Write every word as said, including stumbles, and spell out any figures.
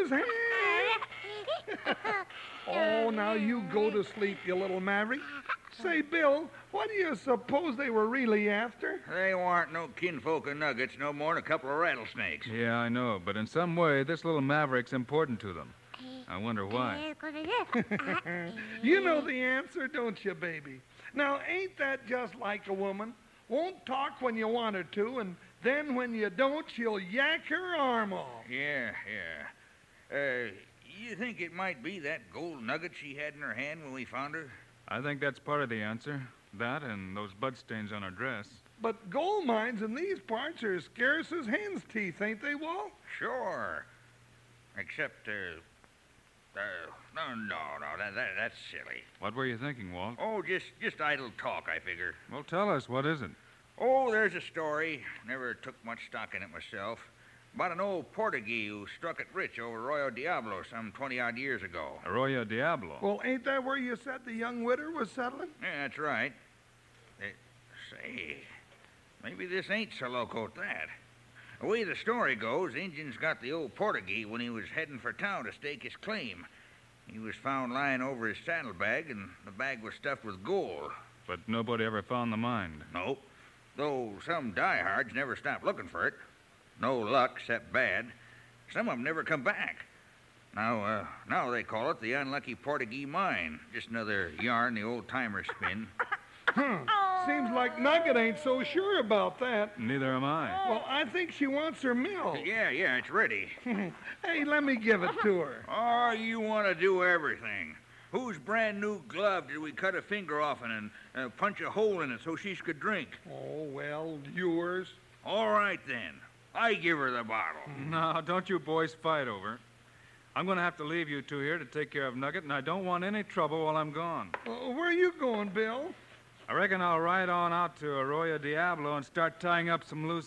his hand. Oh, now you go to sleep, you little maverick. Say, Bill, what do you suppose they were really after? They weren't no kinfolk of Nuggets no more than a couple of rattlesnakes. Yeah, I know, but in some way, this little maverick's important to them. I wonder why. You know the answer, don't you, baby? Now, ain't that just like a woman? Won't talk when you want her to, and then when you don't, she'll yank her arm off. Yeah, yeah. Uh, you think it might be that gold nugget she had in her hand when we found her? I think that's part of the answer. That and those bloodstains on her dress. But gold mines in these parts are as scarce as hen's teeth, ain't they, Walt? Sure. Except, uh... Uh, no, no, no, that, that, that's silly. What were you thinking, Walt? Oh, just just idle talk, I figure. Well, tell us, what is it? Oh, there's a story. Never took much stock in it myself. About an old Portuguese who struck it rich over Arroyo Diablo some twenty-odd years ago. Arroyo Diablo? Well, ain't that where you said the young widder was settling? Yeah, that's right. Uh, say, maybe this ain't so loco at that. The way the story goes, Injun's got the old Portuguese when he was heading for town to stake his claim. He was found lying over his saddlebag, and the bag was stuffed with gold. But nobody ever found the mine. Nope. Though some diehards never stopped looking for it. No luck, except bad. Some of them never come back. Now, uh, now they call it the unlucky Portuguese mine. Just another yarn the old-timers spin. Hmm. Seems like Nugget ain't so sure about that. Neither am I. Well, I think she wants her mill. Yeah, yeah, it's ready. Hey, let me give it to her. Oh, you want to do everything. Whose brand new glove did we cut a finger off in and uh, punch a hole in it so she could drink? Oh, well, yours. All right, then. I give her the bottle. No, don't you boys fight over it. I'm going to have to leave you two here to take care of Nugget, and I don't want any trouble while I'm gone. Uh, where are you going, Bill? I reckon I'll ride on out to Arroyo Diablo and start tying up some loose